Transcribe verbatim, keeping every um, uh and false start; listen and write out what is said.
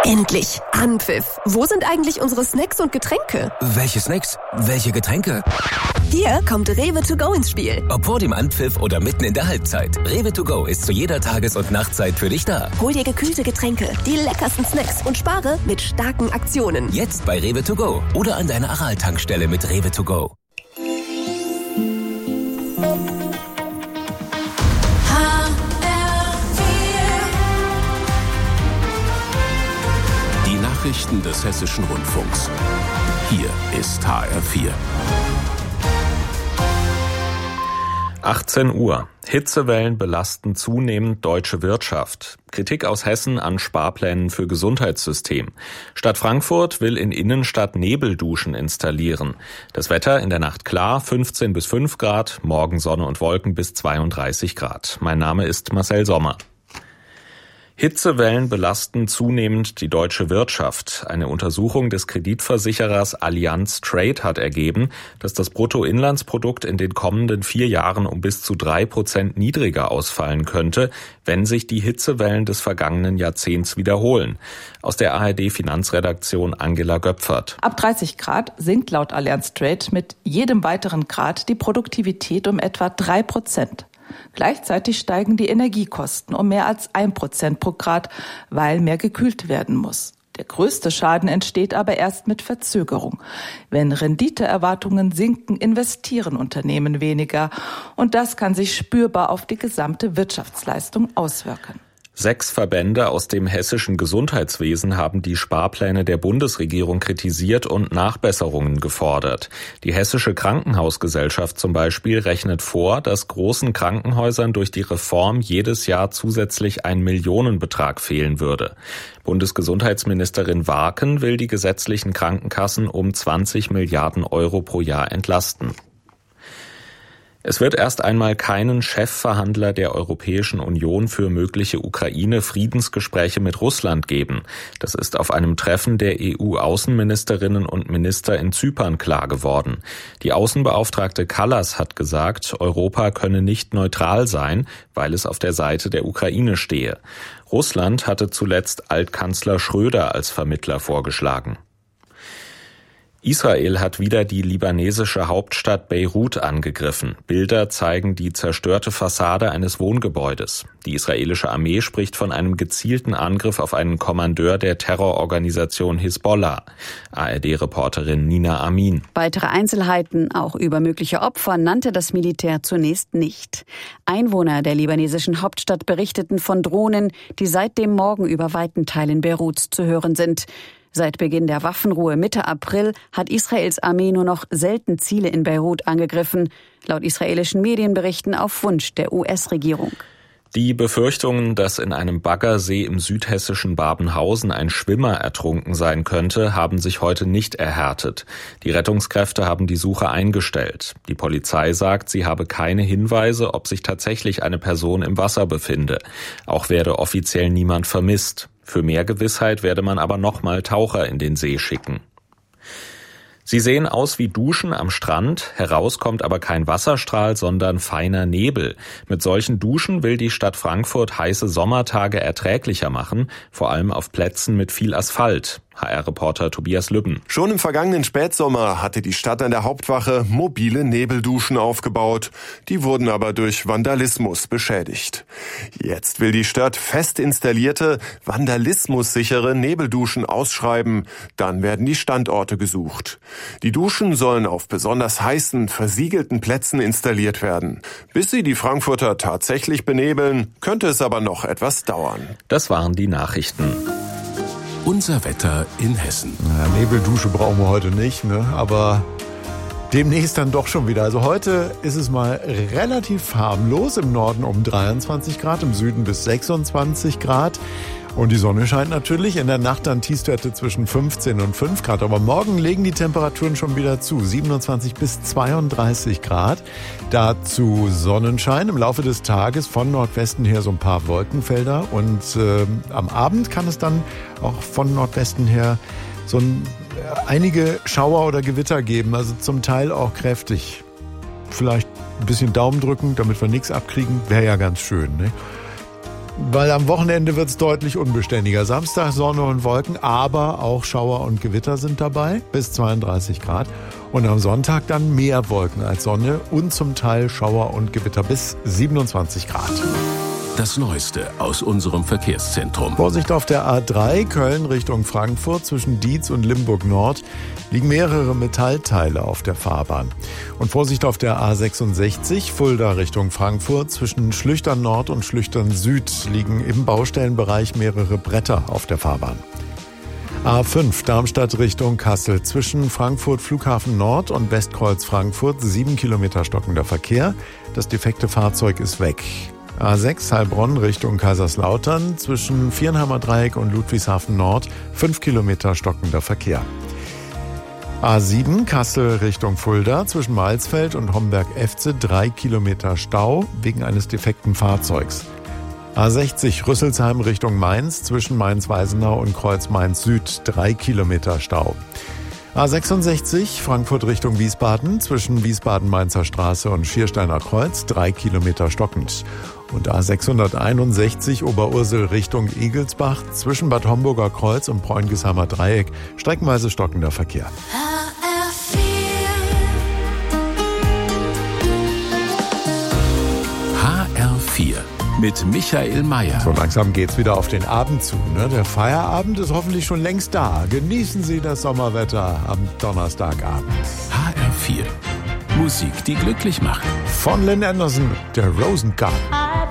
Endlich! Anpfiff! Wo sind eigentlich unsere Snacks und Getränke? Welche Snacks? Welche Getränke? Hier kommt Rewe to go ins Spiel. Ob vor dem Anpfiff oder mitten in der Halbzeit. Rewe to go ist zu jeder Tages- und Nachtzeit für dich da. Hol dir gekühlte Getränke, die leckersten Snacks und spare mit starken Aktionen. Jetzt bei Rewe to go oder an deiner Aral-Tankstelle mit Rewe to go. Nachrichten des Hessischen Rundfunks. Hier ist H R vier. achtzehn Uhr. Hitzewellen belasten zunehmend deutsche Wirtschaft. Kritik aus Hessen an Sparplänen für Gesundheitssystem. Stadt Frankfurt will in Innenstadt Nebelduschen installieren. Das Wetter in der Nacht klar, fünfzehn bis fünf Grad, morgen Sonne und Wolken bis zweiunddreißig Grad. Mein Name ist Marcel Sommer. Hitzewellen belasten zunehmend die deutsche Wirtschaft. Eine Untersuchung des Kreditversicherers Allianz Trade hat ergeben, dass das Bruttoinlandsprodukt in den kommenden vier Jahren um bis zu drei Prozent niedriger ausfallen könnte, wenn sich die Hitzewellen des vergangenen Jahrzehnts wiederholen. Aus der A R D-Finanzredaktion Angela Göpfert. Ab dreißig Grad sinkt laut Allianz Trade mit jedem weiteren Grad die Produktivität um etwa drei Prozent. Gleichzeitig steigen die Energiekosten um mehr als ein Prozent pro Grad, weil mehr gekühlt werden muss. Der größte Schaden entsteht aber erst mit Verzögerung. Wenn Renditeerwartungen sinken, investieren Unternehmen weniger. Und das kann sich spürbar auf die gesamte Wirtschaftsleistung auswirken. Sechs Verbände aus dem hessischen Gesundheitswesen haben die Sparpläne der Bundesregierung kritisiert und Nachbesserungen gefordert. Die Hessische Krankenhausgesellschaft zum Beispiel rechnet vor, dass großen Krankenhäusern durch die Reform jedes Jahr zusätzlich ein Millionenbetrag fehlen würde. Bundesgesundheitsministerin Warken will die gesetzlichen Krankenkassen um zwanzig Milliarden Euro pro Jahr entlasten. Es wird erst einmal keinen Chefverhandler der Europäischen Union für mögliche Ukraine-Friedensgespräche mit Russland geben. Das ist auf einem Treffen der E U-Außenministerinnen und Minister in Zypern klar geworden. Die Außenbeauftragte Kallas hat gesagt, Europa könne nicht neutral sein, weil es auf der Seite der Ukraine stehe. Russland hatte zuletzt Altkanzler Schröder als Vermittler vorgeschlagen. Israel hat wieder die libanesische Hauptstadt Beirut angegriffen. Bilder zeigen die zerstörte Fassade eines Wohngebäudes. Die israelische Armee spricht von einem gezielten Angriff auf einen Kommandeur der Terrororganisation Hisbollah. A R D-Reporterin Nina Amin. Weitere Einzelheiten, auch über mögliche Opfer, nannte das Militär zunächst nicht. Einwohner der libanesischen Hauptstadt berichteten von Drohnen, die seit dem Morgen über weiten Teilen Beiruts zu hören sind. Seit Beginn der Waffenruhe Mitte April hat Israels Armee nur noch selten Ziele in Beirut angegriffen, laut israelischen Medienberichten auf Wunsch der U S-Regierung. Die Befürchtungen, dass in einem Baggersee im südhessischen Babenhausen ein Schwimmer ertrunken sein könnte, haben sich heute nicht erhärtet. Die Rettungskräfte haben die Suche eingestellt. Die Polizei sagt, sie habe keine Hinweise, ob sich tatsächlich eine Person im Wasser befinde. Auch werde offiziell niemand vermisst. Für mehr Gewissheit werde man aber nochmal Taucher in den See schicken. Sie sehen aus wie Duschen am Strand, heraus kommt aber kein Wasserstrahl, sondern feiner Nebel. Mit solchen Duschen will die Stadt Frankfurt heiße Sommertage erträglicher machen, vor allem auf Plätzen mit viel Asphalt. H R-Reporter Tobias Lübben. Schon im vergangenen Spätsommer hatte die Stadt an der Hauptwache mobile Nebelduschen aufgebaut. Die wurden aber durch Vandalismus beschädigt. Jetzt will die Stadt fest installierte, vandalismussichere Nebelduschen ausschreiben. Dann werden die Standorte gesucht. Die Duschen sollen auf besonders heißen, versiegelten Plätzen installiert werden. Bis sie die Frankfurter tatsächlich benebeln, könnte es aber noch etwas dauern. Das waren die Nachrichten. Unser Wetter in Hessen. Na, Nebeldusche brauchen wir heute nicht, ne? Aber demnächst dann doch schon wieder. Also heute ist es mal relativ harmlos. Im Norden um dreiundzwanzig Grad, im Süden bis sechsundzwanzig Grad. Und die Sonne scheint natürlich. In der Nacht dann Tiefstwerte zwischen fünfzehn und fünf Grad. Aber morgen legen die Temperaturen schon wieder zu. siebenundzwanzig bis zweiunddreißig Grad. Dazu Sonnenschein. Im Laufe des Tages von Nordwesten her so ein paar Wolkenfelder. Und äh, am Abend kann es dann auch von Nordwesten her so ein, äh, einige Schauer oder Gewitter geben. Also zum Teil auch kräftig. Vielleicht ein bisschen Daumen drücken, damit wir nichts abkriegen. Wäre ja ganz schön, ne? Weil am Wochenende wird es deutlich unbeständiger. Samstag Sonne und Wolken, aber auch Schauer und Gewitter sind dabei, bis zweiunddreißig Grad. Und am Sonntag dann mehr Wolken als Sonne und zum Teil Schauer und Gewitter bis siebenundzwanzig Grad. Das Neueste aus unserem Verkehrszentrum. Vorsicht auf der A drei, Köln Richtung Frankfurt, zwischen Dietz und Limburg Nord liegen mehrere Metallteile auf der Fahrbahn. Und Vorsicht auf der A sechsundsechzig, Fulda Richtung Frankfurt, zwischen Schlüchtern Nord und Schlüchtern Süd liegen im Baustellenbereich mehrere Bretter auf der Fahrbahn. A fünf, Darmstadt Richtung Kassel, zwischen Frankfurt Flughafen Nord und Westkreuz Frankfurt, sieben Kilometer stockender Verkehr. Das defekte Fahrzeug ist weg. A sechs, Heilbronn Richtung Kaiserslautern, zwischen Viernheimer Dreieck und Ludwigshafen Nord, fünf Kilometer stockender Verkehr. A sieben, Kassel Richtung Fulda, zwischen Mailsfeld und Homberg-Efze, drei Kilometer Stau wegen eines defekten Fahrzeugs. A sechzig, Rüsselsheim Richtung Mainz, zwischen Mainz-Weisenau und Kreuz Mainz-Süd, drei Kilometer Stau. A sechsundsechzig, Frankfurt Richtung Wiesbaden, zwischen Wiesbaden-Mainzer Straße und Schiersteiner Kreuz, drei Kilometer stockend. Und A sechshunderteinundsechzig, Oberursel Richtung Igelsbach, zwischen Bad Homburger Kreuz und Preungesheimer Dreieck, streckenweise stockender Verkehr. H R vier mit Michael Mayer. So langsam geht's wieder auf den Abend zu. Ne? Der Feierabend ist hoffentlich schon längst da. Genießen Sie das Sommerwetter am Donnerstagabend. H R vier. Musik, die glücklich macht. Von Lynn Anderson, der Rosengarten.